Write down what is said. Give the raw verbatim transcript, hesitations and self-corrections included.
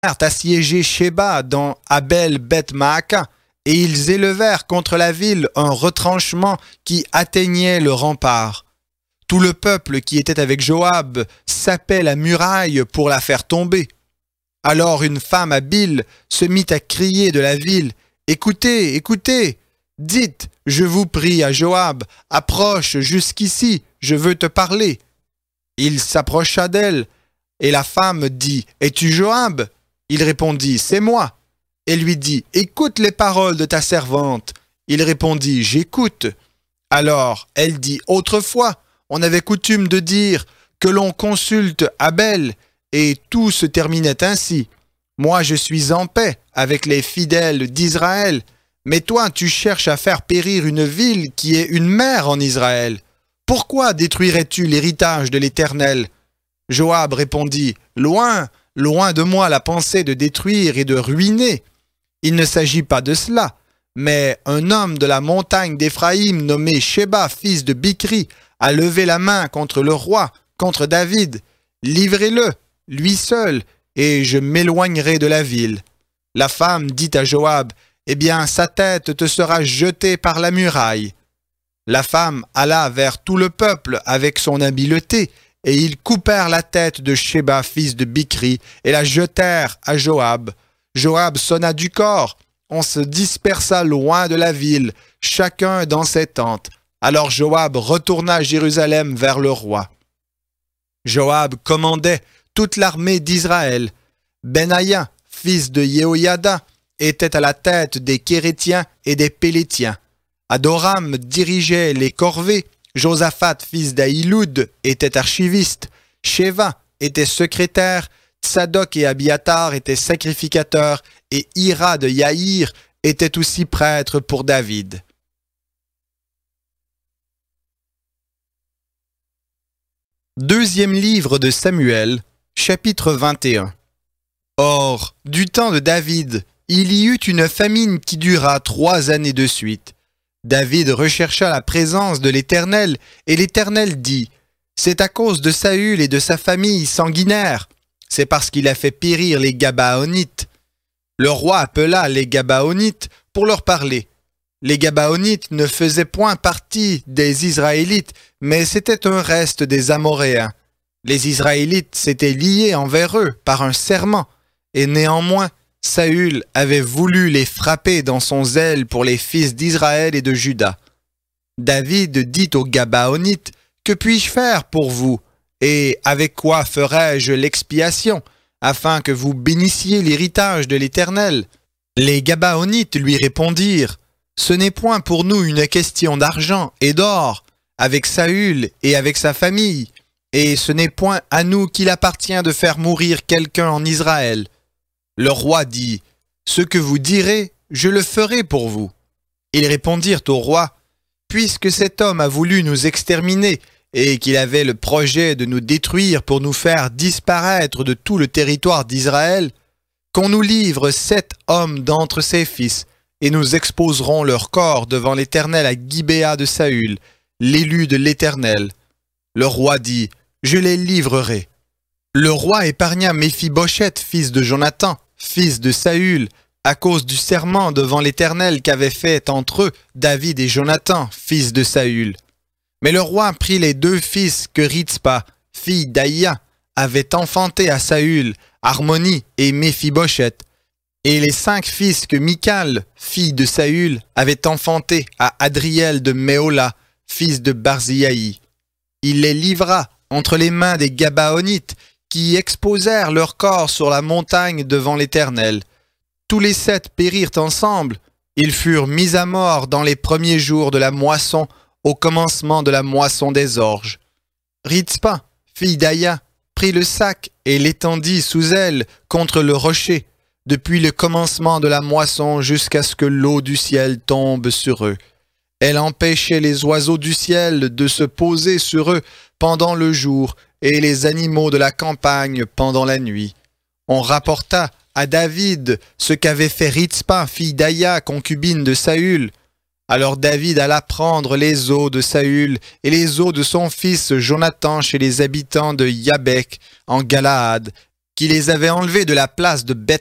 assiéger Sheba dans Abel-Beth-Maaka, et ils élevèrent contre la ville un retranchement qui atteignait le rempart. Tout le peuple qui était avec Joab sapait la muraille pour la faire tomber. Alors une femme habile se mit à crier de la ville, « Écoutez, écoutez, dites, je vous prie à Joab, approche jusqu'ici, je veux te parler. » Il s'approcha d'elle, et la femme dit, « Es-tu Joab ?» Il répondit, « C'est moi. » Elle lui dit, « Écoute les paroles de ta servante. » Il répondit, « J'écoute. » Alors elle dit, « Autrefois, on avait coutume de dire que l'on consulte Abel, et tout se terminait ainsi. Moi, je suis en paix avec les fidèles d'Israël, mais toi, tu cherches à faire périr une ville qui est une mère en Israël. Pourquoi détruirais-tu l'héritage de l'Éternel ?» Joab répondit, « Loin, loin de moi la pensée de détruire et de ruiner. Il ne s'agit pas de cela, mais un homme de la montagne d'Éphraïm nommé Sheba, fils de Bichri, a levé la main contre le roi, contre David. Livrez-le, lui seul, et je m'éloignerai de la ville. » La femme dit à Joab, « Eh bien, sa tête te sera jetée par la muraille. » La femme alla vers tout le peuple avec son habileté, et ils coupèrent la tête de Sheba, fils de Bichri, et la jetèrent à Joab. Joab sonna du corps, on se dispersa loin de la ville, chacun dans ses tentes. Alors Joab retourna à Jérusalem vers le roi. Joab commandait toute l'armée d'Israël. Benaïa, fils de Yehoïada, était à la tête des Kérétiens et des Pélétiens. Adoram dirigeait les corvées. Josaphat, fils d'Ahiloud, était archiviste. Sheva était secrétaire. Tsadok et Abiatar étaient sacrificateurs. Et Ira de Yaïr était aussi prêtre pour David. Deuxième livre de Samuel, chapitre vingt et un. Or, du temps de David, il y eut une famine qui dura trois années de suite. David rechercha la présence de l'Éternel, et l'Éternel dit, « C'est à cause de Saül et de sa famille sanguinaire. C'est parce qu'il a fait périr les Gabaonites. » Le roi appela les Gabaonites pour leur parler. Les Gabaonites ne faisaient point partie des Israélites, mais c'était un reste des Amoréens. Les Israélites s'étaient liés envers eux par un serment, et néanmoins, Saül avait voulu les frapper dans son zèle pour les fils d'Israël et de Juda. David dit aux Gabaonites, « Que puis-je faire pour vous, et avec quoi ferai-je l'expiation, afin que vous bénissiez l'héritage de l'Éternel ?» Les Gabaonites lui répondirent, « Ce n'est point pour nous une question d'argent et d'or, avec Saül et avec sa famille, et ce n'est point à nous qu'il appartient de faire mourir quelqu'un en Israël. » Le roi dit, « Ce que vous direz, je le ferai pour vous. » Ils répondirent au roi, « Puisque cet homme a voulu nous exterminer et qu'il avait le projet de nous détruire pour nous faire disparaître de tout le territoire d'Israël, qu'on nous livre sept hommes d'entre ses fils, et nous exposerons leur corps devant l'Éternel à Gibéa de Saül, l'élu de l'Éternel. » Le roi dit, « Je les livrerai. » Le roi épargna Méphibosheth, fils de Jonathan, fils de Saül, à cause du serment devant l'Éternel qu'avaient fait entre eux David et Jonathan, fils de Saül. Mais le roi prit les deux fils que Ritzpa, fille d'Aïa, avait enfantés à Saül, Harmonie et Méphibosheth, et les cinq fils que Michal, fille de Saül, avait enfantés à Adriel de Méola, fils de Barziaï. Il les livra entre les mains des Gabaonites, qui exposèrent leur corps sur la montagne devant l'Éternel. Tous les sept périrent ensemble. Ils furent mis à mort dans les premiers jours de la moisson, au commencement de la moisson des orges. Ritzpa, fille d'Aïa, prit le sac et l'étendit sous elle contre le rocher, depuis le commencement de la moisson jusqu'à ce que l'eau du ciel tombe sur eux. Elle empêchait les oiseaux du ciel de se poser sur eux pendant le jour, et les animaux de la campagne pendant la nuit. On rapporta à David ce qu'avait fait Ritzpa, fille d'Aïa, concubine de Saül. Alors David alla prendre les os de Saül et les os de son fils Jonathan chez les habitants de Yabek en Galaad, qui les avait enlevés de la place de